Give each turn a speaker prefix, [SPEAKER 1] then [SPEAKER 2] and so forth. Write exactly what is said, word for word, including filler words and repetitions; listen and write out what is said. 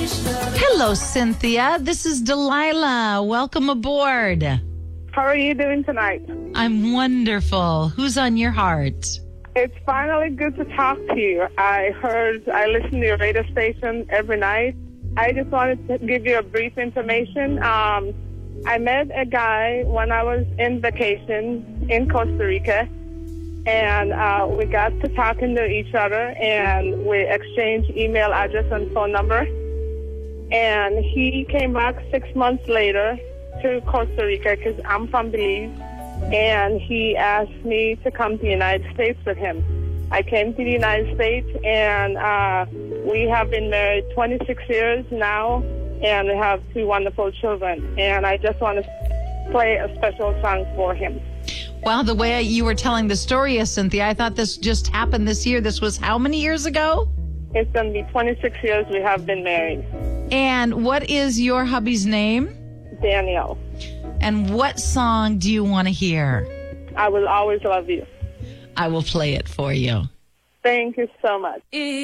[SPEAKER 1] Hello, Cynthia. This is Delilah. Welcome aboard.
[SPEAKER 2] How are you doing tonight?
[SPEAKER 1] I'm wonderful. Who's on your heart?
[SPEAKER 2] It's finally good to talk to you. I heard, I listen to your radio station every night. I just wanted to give you a brief information. Um, I met a guy when I was in vacation in Costa Rica, and uh, we got to talking to each other, and we exchanged email address and phone number. And he came back six months later to Costa Rica because I'm from Belize, and he asked me to come to the United States with him. I came to the United States, and uh, we have been married twenty-six years now, and we have two wonderful children. And I just want to play a special song for him.
[SPEAKER 1] Wow, the way you were telling the story, Cynthia, I thought this just happened this year. This was how many years ago?
[SPEAKER 2] It's going to be twenty-six years we have been married.
[SPEAKER 1] And what is your hubby's name?
[SPEAKER 2] Daniel.
[SPEAKER 1] And what song do you want to hear?
[SPEAKER 2] I will always love you.
[SPEAKER 1] I will play it for you.
[SPEAKER 2] Thank you so much.